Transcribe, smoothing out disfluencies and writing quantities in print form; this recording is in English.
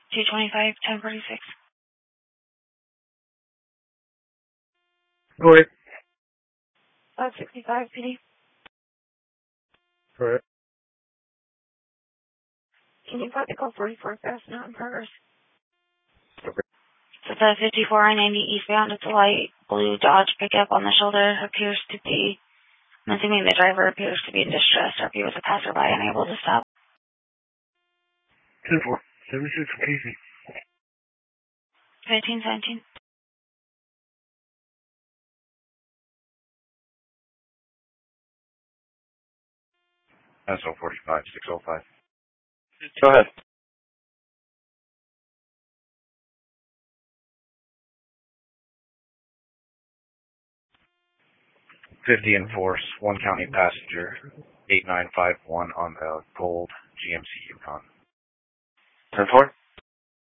225, 1046. Go ahead. 565 PD. Go ahead. Can you put the call 44 fast, not in progress? Okay. So the 54 I-90 eastbound, it's a light blue Dodge pickup on the shoulder. Appears to be, I'm assuming the driver appears to be in distress, or if he was a passerby unable to stop. 10-4. 76 from Casey. 1517. SO 45, 605. Go ahead. Fifty in force, one county passenger, 8951 on the gold GMC Yukon. 10-4.